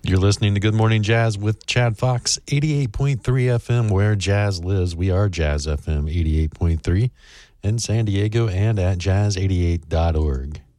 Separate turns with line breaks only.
You're listening to Good Morning Jazz with Chad Fox, 88.3 FM, where jazz lives. We are Jazz FM 88.3 in San Diego and at jazz88.org.